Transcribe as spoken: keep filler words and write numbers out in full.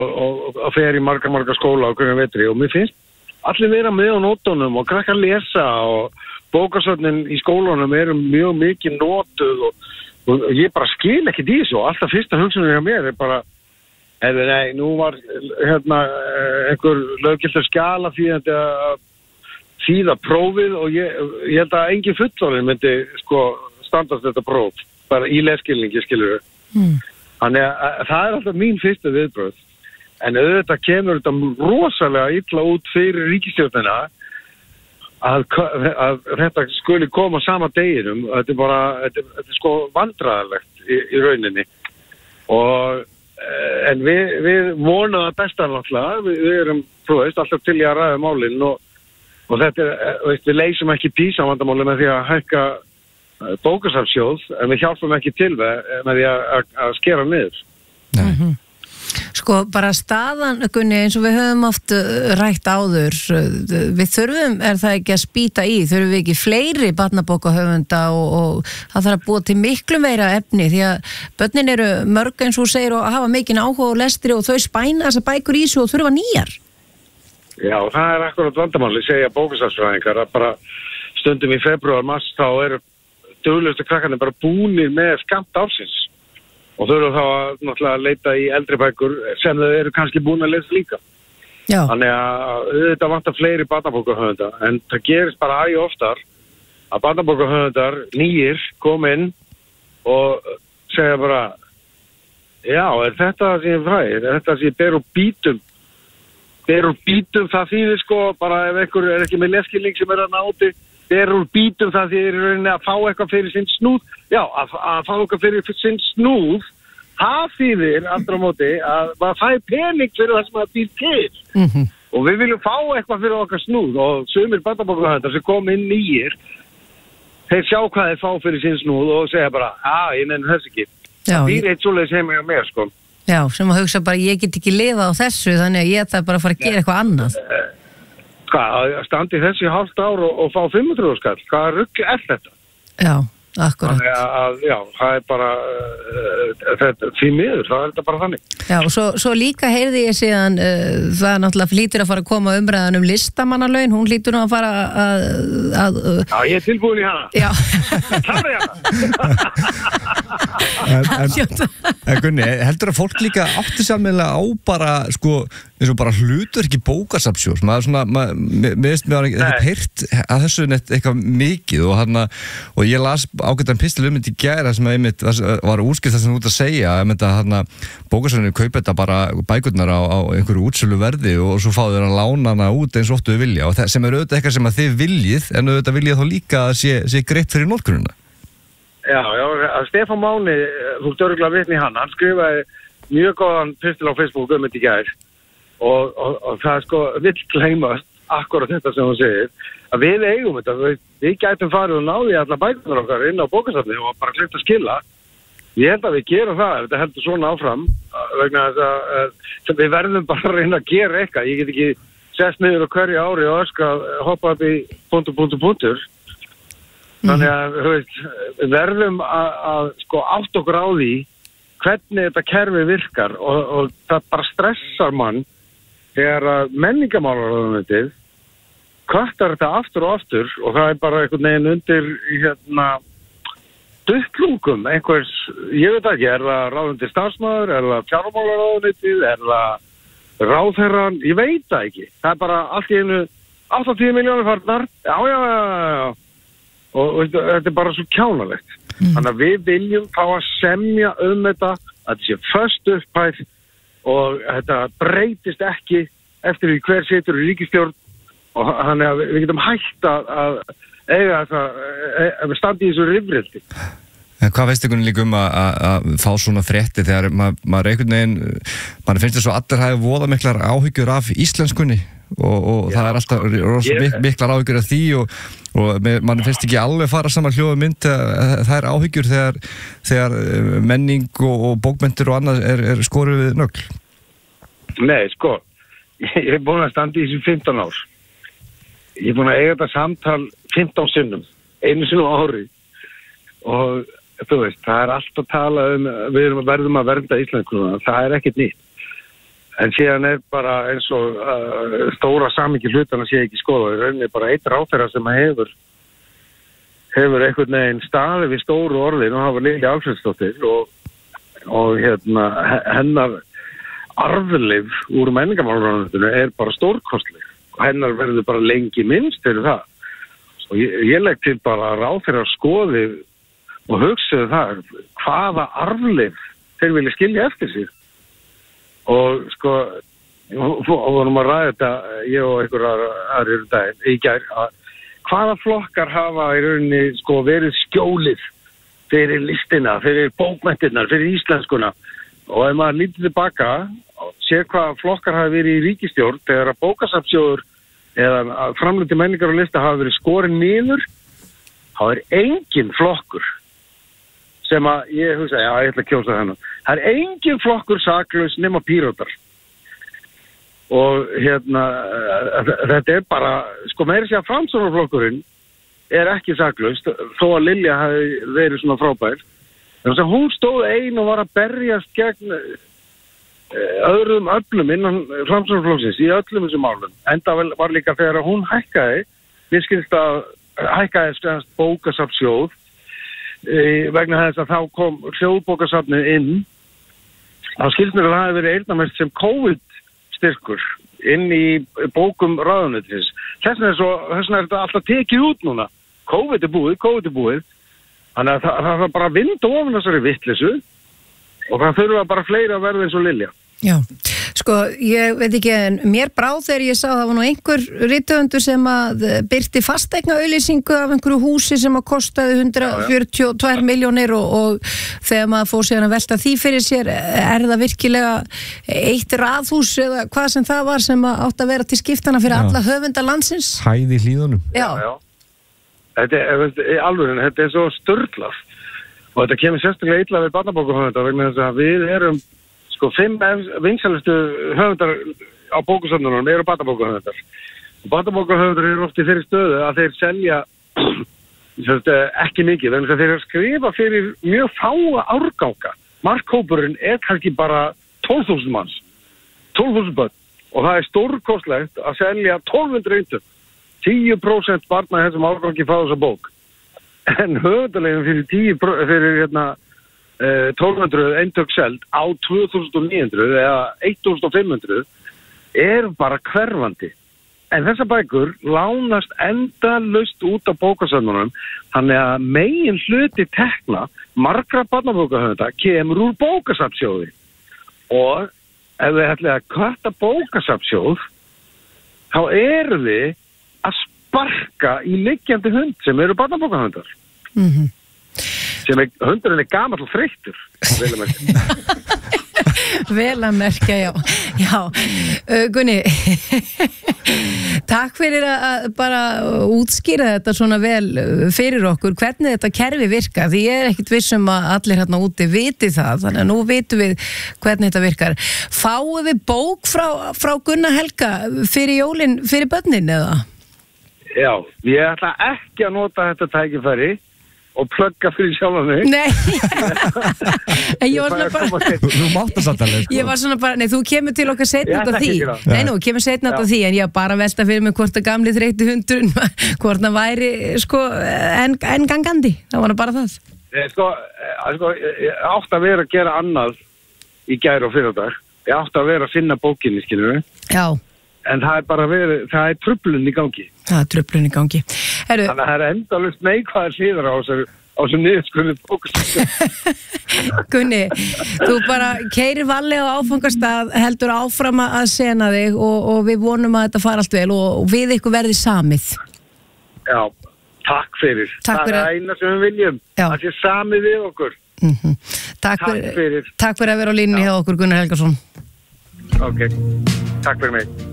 og, og fer í marga, marga skóla á hverjum vetri og mér finnst allir vera með á nótunum og krakkar lesa og bókasöfnin í skólanum eru mjög mikið notuð og, og ég bara skil ekki því svo. Alltaf fyrsta hugsunin hjá mér er bara, eða nei, nú var hérna einhver löggiltur skjala því að þýða prófið og ég, ég held að engin fullorðinn myndi sko standast þetta próf, bara í lesskilningi skilur við. Mm. Þannig að það er alltaf mín fyrsta viðbrögð. En auðvitað kemur þetta rosalega illa út fyrir ríkisstjórnina að, að þetta skuli koma sama deginum. Þetta er bara, þetta, þetta er sko vandræðalegt í, í rauninni. Og, en við, við vonum að besta náttúrulega, við, við erum, þú veist, alltaf til í að ræða málin og, og þetta er, veist, við leysum ekki písamvandamáli með því að hækka bókasafnssjóð, en við hjálpum ekki til með því að, að, að skera niður. Nei. Mm-hmm. Sko, bara staðan, Gunni, eins og við höfum oft rætt áður, við þurfum, er það ekki að spýta í, þurfum við ekki fleiri barnabókahöfunda og, og það þarf að búa til miklu meira efni því að börnin eru mörg eins og segir og hafa mikinn áhuga og lestri og þau spæna þessar bækur í sig og þurfa nýjar. Já, það er akkurat vandamáli, segja bókasafnsfræðingar, að bara stundum í febrúar, mars, þá eru duglegustu krakkarnir bara búnir með skammt ársins. Og þau eru þá að náttúrulega leita í eldri bækur sem þau eru kannski búin að lesa líka. Já. Þannig að þetta vantar fleiri barnabókahöfunda, en það gerist bara æ oftar að barnabókahöfundar nýjir kom inn og segja bara, já, er þetta sem ég fræðir, er þetta sem ég ber úr bítum, ber úr bítum það þýðir sko, bara ef einhver er ekki með leskilning sem er að náti, ber úr bítum það þýðir í rauninni að fá eitthvað fyrir sinn snúð, já, að, að fá eitthvað fyrir sinn snúð, það þýðir aftur á móti að maður fær pening fyrir það sem maður býr til. Mm-hmm. Og við viljum fá eitthvað fyrir okkar snúð og sumir barnabókahöfundar sem kom inn nýjir, þeir sjá hvað þeir fá fyrir sinn snúð og segja bara, að, ég menn þess ekki. Já, það býr eitt svoleiðis heima hjá mér, sko. Já, sem að hugsa bara, ég get ekki lifað á þessu, þannig að ég þarf bara að fara að gera eitthvað annað. Hvað, að standi þessi hálft ár og, og fá fimm hundruð skall, hvaða rugl er þetta? Já, akkurat. Þannig að, já, það er bara, uh, þetta, því miður, það er þetta bara þannig. Já, og svo, svo líka heyrði ég síðan, uh, það náttúrulega hlýtur að fara að koma umræðan um listamannalaun, hún hlýtur nú að fara að... að uh, já, ég er tilbúin í hana. Já. Það er hana. en, en, en Gunni, heldur að fólk líka átti sammeðlega á bara, sko, eins og bara hlutverki bókasafnssjóðs, maður svona, maður, mér veist, mér var ekkert heyrt að þessu neitt eitthvað mikið og hann og ég las ágættan pistil um þetta í gæra sem að einmitt var útskipt það sem þú út að segja, að mynda hann að bókasafninu kaupa þetta bara bækurnar á, á einhverju útsölu verði og svo fáðu þeir að lána hana út eins og óttu við vilja og það sem er auðvitað eitthvað sem að þið viljið, en auðvitað viljið þá líka að sé, sé greitt fyrir notkurnina. Já, já, að Stefán Máni, þú dörgla vitni hann, hann skrifaði mjög góðan pistil á Facebook um þetta í gær. Og, og, og það sko vill gleymast akkurat þetta sem hún segir að við eigum þetta, við, við gætum farið og náði alla bækunar okkar inn á bókasafni og bara kleipt að skila. Ég held að við gerum það ef þetta heldur svona áfram vegna þess að, að við verðum bara að reyna að gera eitthvað. Ég get ekki sest niður á hverju ári og öska hoppa upp í punktur, punktur, punktur. Þannig að veist, við verðum að, að sko átt okkur á því hvernig þetta kerfi virkar og, og það bara stressar mann þegar að menningamálaráðuneytið kvartar þetta aftur og aftur og það er bara einhvern veginn undir hérna duttlungum einhvers, ég veit ekki, er það ráðuneyti starfsmaður, er það fjármálaráðuneytið, er það ráðherran, ég veit það ekki. Það er bara allt í einu áttatíu milljónir farnar, já, já, já, já, og, og þetta er bara svo kjánalegt. Mm. Þannig að við viljum fá að semja um þetta, að þetta sé föst upphæð og þetta breytist ekki eftir því hver situr í ríkisstjórn og þannig að við getum hægt að, að eiga þetta, að standa í þessu rifrildi. Hvað veist ykkur líka um að, að fá svona frétti þegar maður, maður einhvern veginn, maður finnst þess að allir hafi voða miklar áhyggjur af íslenskunni og, og Já, það er alltaf rosa mik miklar áhyggjur af því og, og maður finnst ekki alveg fara saman hljóða mynd að það er áhyggjur þegar, þegar menning og, og bókmenntir og annað er, er skorið við nögl. Nei, sko, ég er búin að standa í þessu fimmtán ár. Ég er búin að eiga þetta samtal fimmtán sinnum, einu sinnum á ári og þú veist, það er allt að tala um við verðum að vernda íslenskuna, það er ekkert nýtt. en síðan er bara eins og uh, stóra samingi hlutana sé ekki skoða. Það er rauninni bara eitt ráðherra sem hefur hefur einhvern veginn staði við stóru orðin og hafa Lilja Alfreðsdóttir og, og hérna hennar arfleif úr menningarmálaráðuneytinu er bara stórkostleg og hennar verður bara lengi minnst fyrir það. Og ég, ég legg til bara að ráðherra skoði og hugsaðu það hvaða arfleif þeir vilja skilja eftir sig. Og sko, og vorum að ræða þetta, ég og einhverjar aðrir daginn, í gær, að hvaða flokkar hafa í rauninni sko verið skjólið fyrir listina, fyrir bókmenntirnar, fyrir íslenskuna. Og ef maður lítið tilbaka og sér hvaða flokkar hafa verið í ríkisstjórn þegar að bókasafnssjóður eða framlöndi menningar og lista hafa verið skorin niður, þá er engin flokkur sem að ég hugsa, já, ég ætla að kjósa þennan. Það er engin flokkur saklaus nema Píratar. Og hérna, þetta er bara, sko meira sé að Framsóknarflokkurinn er ekki saklaus, þó að Lilja hafi verið svona frábær. Þannig að hún stóð ein og var að berjast gegn öðrum öllum innan Framsóknarflokksins í öllum þessum málum. Enda var líka þegar hún hækkaði, við skilst að hækkaði stjænst bókasafnssjóð e, vegna þess að þá kom hljóðbókasafnið inn. Þá skilst mér að það hefði verið eyrnamest sem COVID-styrkur inn í bókum ráðuneytisins. Þess vegna er, svo, þess vegna er þetta alltaf tekið út núna. COVID er búið, COVID er búið. Þannig að það, það er bara vind ofan þessari vitleysu og það þurfa bara fleiri að verða eins og Lilja. Já, sko, ég veit ekki, en mér brá þegar ég sá það var nú einhver rithöfundur sem að birti fasteignaauglýsingu af einhverju húsi sem að kostaði hundrað fjörutíu og tvær milljónir og, og þegar maður fór síðan að velta því fyrir sér, er það virkilega eitt raðhús eða hvað sem það var sem átt að vera til skiptana fyrir já. Alla höfunda landsins? Hæði í hlíðunum. Já. já, já. Þetta er alveg, þetta er svo störtlað og þetta kemur sérstaklega illa við barnabókahöfundar vegna þess að við erum sko fimm vinsælustu höfundar á bókasöfnunum eru barnabókahöfundar og barnabókahöfundar eru oft í þeirri stöðu að þeir selja ekki mikið vegna þess að þeir eru að skrifa fyrir mjög fáa árganga. Markhópurinn er kannski bara tólf þúsund manns tólf þúsund börn og það er stórkostlegt að selja tólf hundruð eintök. tíu prósent barna þessum árgangi fá þessa bók. En höfundarlegin fyrir tíu fyrir hérna tólf hundruð eintök seld á tvö þúsund níu hundruð eða fimmtán hundruð er bara hverfandi. En þessar bækur lánast endalaust út af bókasöfnunum þannig að megin hluti tekna margra barnabókahöfunda kemur úr bókasafnssjóði. Og ef þið ætlið að kvarta bókasafnssjóð þá eru þið að sparka í liggjandi hund sem eru barnabókahundar. Mhm. Sem er, hundurinn er gamall og þreyttur. Vel að merkja. Vel að merkja, já. Já, uh, Gunni, takk fyrir að bara útskýra þetta svona vel fyrir okkur, hvernig þetta kerfi virkar, því ég er ekkit vissum að allir hérna úti viti það, þannig að nú vitum við hvernig þetta virkar. Fáum við bók frá, frá Gunna Helga fyrir jólin, fyrir börnin eða? Já, ég ætla ekki að nota þetta tækifæri og plugga fyrir sjálf mig. Nei, en ég var svona bara... Þú mátt það satt alveg, sko. Ég var svona bara, nei, þú kemur til okkar seinna út af því. Nei, nú, kemur seinna út af því, en ég var bara að velta fyrir mig hvort að gamli þreytti hundurinn, hvort það væri, sko, en, en gangandi. Það var bara það. Ég, sko, sko, ég átti að vera að gera annað í gær og fyrradag. Ég átti að vera að finna bókinni, skilur við. Já. En það er bara verið, það er truflun í gangi. Það er truflun í gangi. Heru... Þannig að það er endalaust neikvæðar hliðar á þessu á þessu niðurskurði bókasafni. Gunni, þú bara keyrir valið á áfangastað, heldur áfram að sena þig og, og við vonum að þetta fara allt vel og, og við ykkur verði samið. Já, takk fyrir. Takk fyrir. Það er eina sem við viljum. Já. Það sé samið við okkur. Mm-hmm. Takk, takk fyrir, fyrir. Takk fyrir að vera á línni hjá okkur, Gunnar Helgason. Ok, takk fyrir mig.